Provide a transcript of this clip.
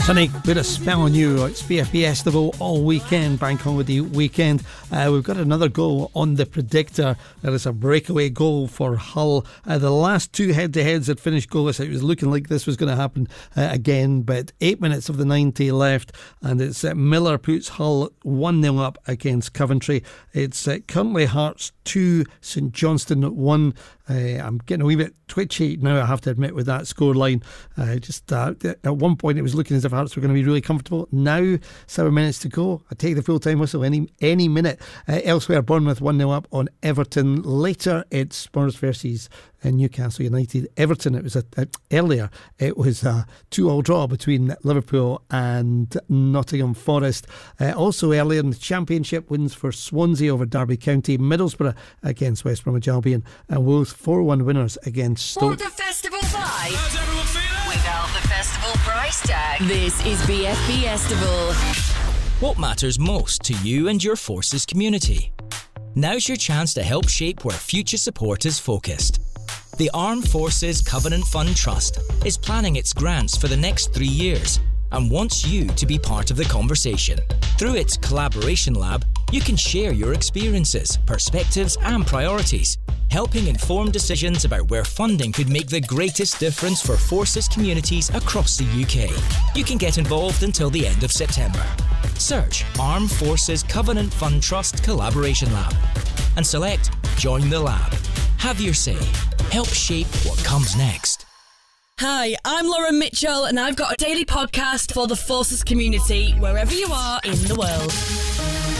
Sonny, put a spell on you. It's BFB Estival all weekend, bank holiday weekend. We've got another goal on the predictor. That is a breakaway goal for Hull. The last two head-to-heads had finished goalless. It was looking like this was going to happen again, but 8 minutes of the 90 left, and it's Miller puts Hull 1-0 up against Coventry. It's currently Hearts 2, St Johnstone 1. I'm getting a wee bit twitchy now, I have to admit, with that scoreline. At one point it was looking as if Hearts were going to be really comfortable. Now 7 minutes to go. I take the full-time whistle any minute. Elsewhere, Bournemouth 1-0 up on Everton. Later it's Spurs versus Newcastle United. Everton, it was earlier, it was a 2-2 draw between Liverpool and Nottingham Forest. Also earlier in the Championship, wins for Swansea over Derby County, Middlesbrough against West Bromwich Albion, and Wolves 4-1 winners against Stoke. Want the festival vibe? How's everyone feeling? Without the festival price tag. This is BFB Estival. What matters most to you and your Forces community? Now's your chance to help shape where future support is focused. The Armed Forces Covenant Fund Trust is planning its grants for the next 3 years and wants you to be part of the conversation. Through its Collaboration Lab, you can share your experiences, perspectives and priorities, helping inform decisions about where funding could make the greatest difference for Forces communities across the UK. You can get involved until the end of September. Search Armed Forces Covenant Fund Trust Collaboration Lab and select Join the Lab. Have your say. Help shape what comes next. Hi, I'm Lauren Mitchell and I've got a daily podcast for the Forces community wherever you are in the world.